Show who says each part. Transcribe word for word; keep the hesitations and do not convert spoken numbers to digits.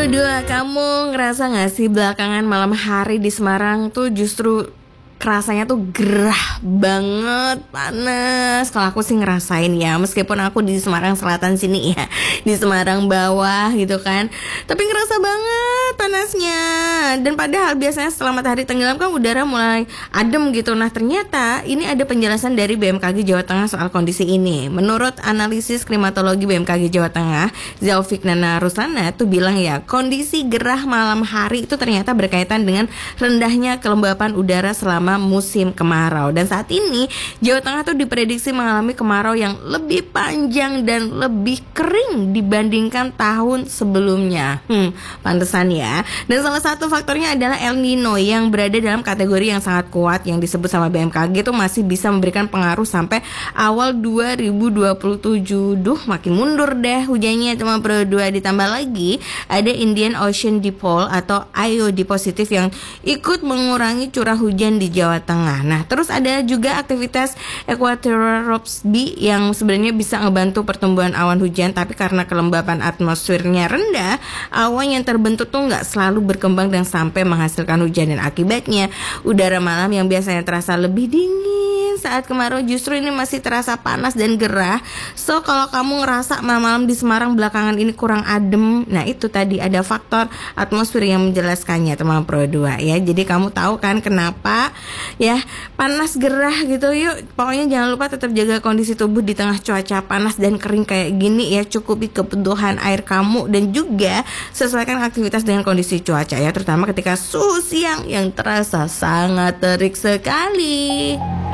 Speaker 1: Pro dua, kamu ngerasa gak sih belakangan malam hari di Semarang tuh justru kerasanya tuh gerah banget, panas. Kalau aku sih ngerasain ya, meskipun aku di Semarang Selatan sini ya, di Semarang bawah gitu kan, tapi ngerasa banget panasnya. Dan padahal biasanya setelah matahari tenggelam kan udara mulai adem gitu. Nah ternyata ini ada penjelasan dari B M K G Jawa Tengah soal kondisi ini. Menurut analisis klimatologi B M K G Jawa Tengah, Zaufik Nana Rusana tuh bilang ya, kondisi gerah malam hari itu ternyata berkaitan dengan rendahnya kelembapan udara selama musim kemarau. Dan saat ini Jawa Tengah tuh diprediksi mengalami kemarau yang lebih panjang dan lebih kering dibandingkan tahun sebelumnya. Hmm, pantesan ya. Dan salah satu faktornya adalah El Nino yang berada dalam kategori yang sangat kuat yang disebut sama B M K G itu masih bisa memberikan pengaruh sampai awal dua ribu dua puluh tujuh. Duh, makin mundur deh hujannya cuma Pro dua. Ditambah lagi ada Indian Ocean Dipole atau I O D positif yang ikut mengurangi curah hujan di Jawa Tengah. Nah, terus ada juga aktivitas Equatorial Ropes B yang sebenarnya bisa ngebantu pertumbuhan awan hujan, tapi karena kelembapan atmosfernya rendah, awan yang terbentuk tuh nggak selalu berkembang dan sampai menghasilkan hujan. Dan akibatnya udara malam yang biasanya terasa lebih dingin saat kemarau justru ini masih terasa panas dan gerah. So kalau kamu ngerasa malam-malam di Semarang belakangan ini kurang adem, nah itu tadi ada faktor atmosfer yang menjelaskannya, teman Pro dua ya. Jadi kamu tahu kan kenapa ya panas gerah gitu. Yuk pokoknya jangan lupa tetap jaga kondisi tubuh di tengah cuaca panas dan kering kayak gini ya. Cukupi kebutuhan air kamu dan juga sesuaikan aktivitas dengan kondisi cuaca ya, terutama ketika suhu siang yang terasa sangat terik sekali.